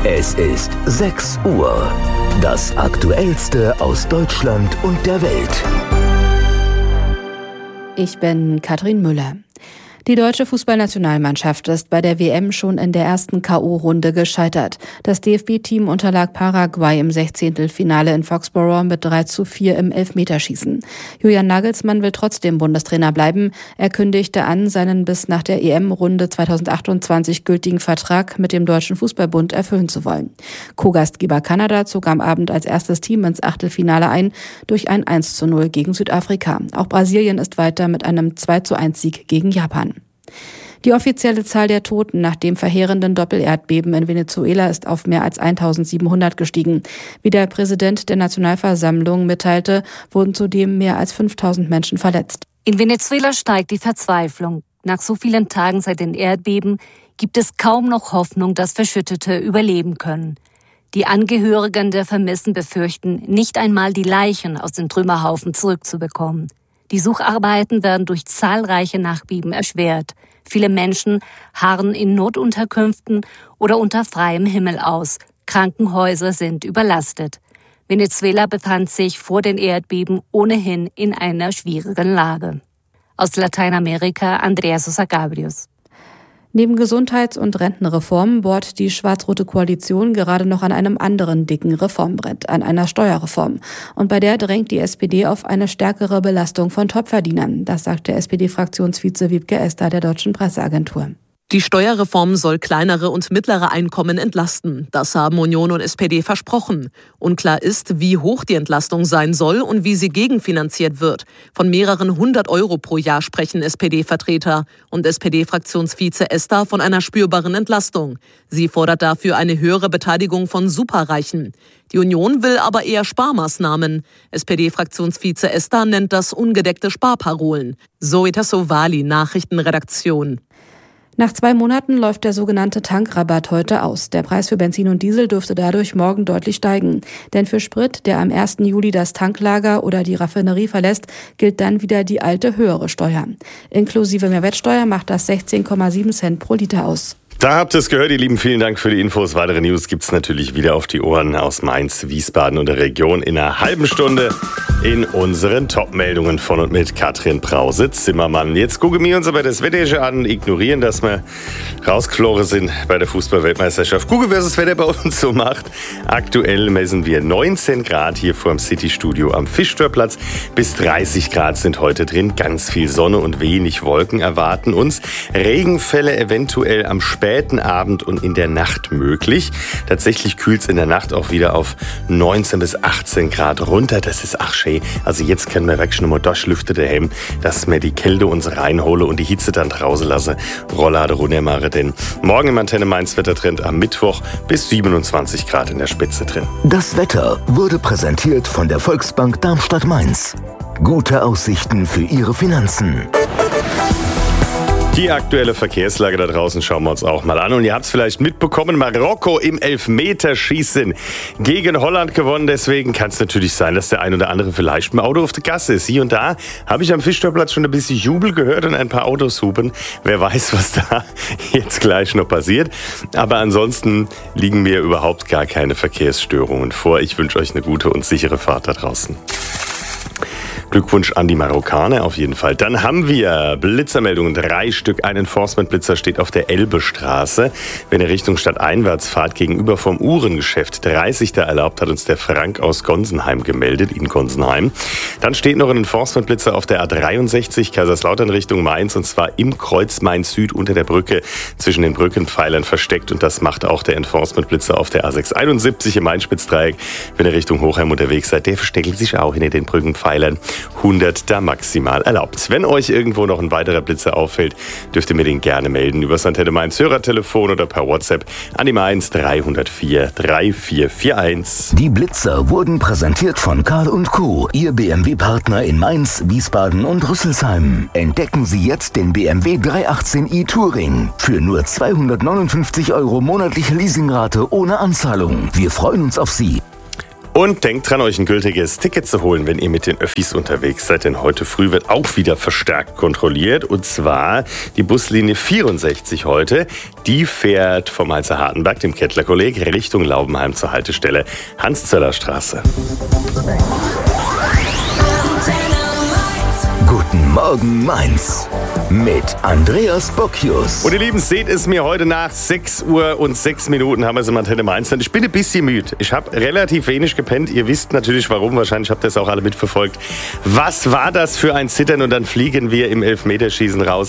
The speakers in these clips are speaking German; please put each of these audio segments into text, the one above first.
Es ist 6 Uhr. Das Aktuellste aus Deutschland und der Welt. Ich bin Katrin Müller. Die deutsche Fußballnationalmannschaft ist bei der WM schon in der ersten K.O.-Runde gescheitert. Das DFB-Team unterlag Paraguay im 16. Finale in Foxborough mit 3:4 im Elfmeterschießen. Julian Nagelsmann will trotzdem Bundestrainer bleiben. Er kündigte an, seinen bis nach der EM-Runde 2028 gültigen Vertrag mit dem Deutschen Fußballbund erfüllen zu wollen. Co-Gastgeber Kanada zog am Abend als erstes Team ins Achtelfinale ein durch ein 1:0 gegen Südafrika. Auch Brasilien ist weiter mit einem 2:1-Sieg gegen Japan. Die offizielle Zahl der Toten nach dem verheerenden Doppelerdbeben in Venezuela ist auf mehr als 1700 gestiegen. Wie der Präsident der Nationalversammlung mitteilte, wurden zudem mehr als 5000 Menschen verletzt. In Venezuela steigt die Verzweiflung. Nach so vielen Tagen seit den Erdbeben gibt es kaum noch Hoffnung, dass Verschüttete überleben können. Die Angehörigen der Vermissten befürchten, nicht einmal die Leichen aus den Trümmerhaufen zurückzubekommen. Die Sucharbeiten werden durch zahlreiche Nachbeben erschwert. Viele Menschen harren in Notunterkünften oder unter freiem Himmel aus. Krankenhäuser sind überlastet. Venezuela befand sich vor den Erdbeben ohnehin in einer schwierigen Lage. Aus Lateinamerika Andrea Sosa Gabrius. Neben Gesundheits- und Rentenreformen bohrt die schwarz-rote Koalition gerade noch an einem anderen dicken Reformbrett, an einer Steuerreform. Und bei der drängt die SPD auf eine stärkere Belastung von Topverdienern. Das sagte SPD-Fraktionsvize Wiebke Esther der Deutschen Presseagentur. Die Steuerreform soll kleinere und mittlere Einkommen entlasten. Das haben Union und SPD versprochen. Unklar ist, wie hoch die Entlastung sein soll und wie sie gegenfinanziert wird. Von mehreren 100 € pro Jahr sprechen SPD-Vertreter und SPD-Fraktionsvize Esther von einer spürbaren Entlastung. Sie fordert dafür eine höhere Beteiligung von Superreichen. Die Union will aber eher Sparmaßnahmen. SPD-Fraktionsvize Esther nennt das ungedeckte Sparparolen. Zoe Tassovali, Nachrichtenredaktion. Nach 2 Monaten läuft der sogenannte Tankrabatt heute aus. Der Preis für Benzin und Diesel dürfte dadurch morgen deutlich steigen. Denn für Sprit, der am 1. Juli das Tanklager oder die Raffinerie verlässt, gilt dann wieder die alte höhere Steuer. Inklusive Mehrwertsteuer macht das 16,7 Cent pro Liter aus. Da habt ihr es gehört, ihr Lieben. Vielen Dank für die Infos. Weitere News gibt's natürlich wieder auf die Ohren aus Mainz, Wiesbaden und der Region in einer halben Stunde in unseren Top-Meldungen von und mit Katrin Brause-Zimmermann. Jetzt gucken wir uns aber das Wetter an, ignorieren, dass wir rausgeflogen sind bei der Fußball-Weltmeisterschaft. Gucken, wer das Wetter bei uns so macht. Aktuell messen wir 19 Grad hier vor dem City-Studio am Fischstörplatz. Bis 30 Grad sind heute drin. Ganz viel Sonne und wenig Wolken erwarten uns. Regenfälle eventuell am späten Abend und in der Nacht möglich. Tatsächlich kühlt es in der Nacht auch wieder auf 19 bis 18 Grad runter. Das ist ach schön. Also jetzt können wir wirklich schon mal durchlüften daheim, dass wir die Kälte uns reinhole und die Hitze dann draußen lasse. Rollade runtermache, denn morgen im Antenne Mainz Wettertrend am Mittwoch bis 27 Grad in der Spitze drin. Das Wetter wurde präsentiert von der Volksbank Darmstadt-Mainz. Gute Aussichten für Ihre Finanzen. Die aktuelle Verkehrslage da draußen schauen wir uns auch mal an. Und ihr habt es vielleicht mitbekommen, Marokko im Elfmeterschießen gegen Holland gewonnen. Deswegen kann es natürlich sein, dass der ein oder andere vielleicht mit dem Auto auf der Gasse ist. Hier und da habe ich am Fischstörplatz schon ein bisschen Jubel gehört und ein paar Autos hupen. Wer weiß, was da jetzt gleich noch passiert. Aber ansonsten liegen mir überhaupt gar keine Verkehrsstörungen vor. Ich wünsche euch eine gute und sichere Fahrt da draußen. Glückwunsch an die Marokkaner auf jeden Fall. Dann haben wir Blitzermeldungen, 3 Stück. Ein Enforcement-Blitzer steht auf der Elbestraße. Wenn ihr Richtung Stadt einwärts fahrt, gegenüber vom Uhrengeschäft 30 da erlaubt, hat uns der Frank aus Gonsenheim gemeldet, in Gonsenheim. Dann steht noch ein Enforcement-Blitzer auf der A63, Kaiserslautern Richtung Mainz, und zwar im Kreuz Mainz Süd unter der Brücke zwischen den Brückenpfeilern versteckt. Und das macht auch der Enforcement-Blitzer auf der A671 im Main-Spitz-Dreieck. Wenn ihr Richtung Hochheim unterwegs seid, der versteckt sich auch hinter den Brückenpfeilern. 100 da maximal erlaubt. Wenn euch irgendwo noch ein weiterer Blitzer auffällt, dürft ihr mir den gerne melden über das Antenne Mainz Hörertelefon oder per WhatsApp an die Mainz 304 3441. Die Blitzer wurden präsentiert von Karl & Co., Ihr BMW-Partner in Mainz, Wiesbaden und Rüsselsheim. Entdecken Sie jetzt den BMW 318i Touring für nur 259 € monatliche Leasingrate ohne Anzahlung. Wir freuen uns auf Sie. Und denkt dran, euch ein gültiges Ticket zu holen, wenn ihr mit den Öffis unterwegs seid. Denn heute früh wird auch wieder verstärkt kontrolliert. Und zwar die Buslinie 64 heute. Die fährt vom Mainzer Hartenberg, dem Kettler-Kolleg, Richtung Laubenheim zur Haltestelle Hans-Zöller-Straße. Guten Morgen Mainz mit Andreas Bocchius. Und ihr Lieben, seht es mir heute nach 6 Uhr und 6 Minuten haben wir es im Antenne Mainz. Ich bin ein bisschen müde. Ich habe relativ wenig gepennt. Ihr wisst natürlich warum. Wahrscheinlich habt ihr es auch alle mitverfolgt. Was war das für ein Zittern? Und dann fliegen wir im Elfmeterschießen raus.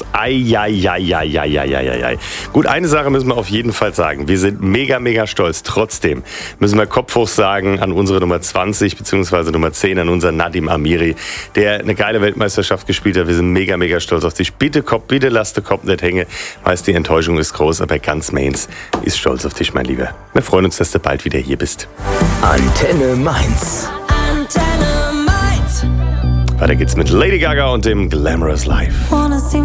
Ei. Gut, eine Sache müssen wir auf jeden Fall sagen. Wir sind mega, mega stolz. Trotzdem müssen wir Kopf hoch sagen an unsere Nummer 20 bzw. Nummer 10, an unseren Nadim Amiri, der eine geile Weltmeisterschaft gespielt hat. Wir sind mega, mega stolz auf dich. Bitte lass den Kopf nicht hängen. Weiß, die Enttäuschung ist groß, aber ganz Mainz ist stolz auf dich, mein Lieber. Wir freuen uns, dass du bald wieder hier bist. Antenne Mainz. Weiter geht's mit Lady Gaga und dem Glamorous Life.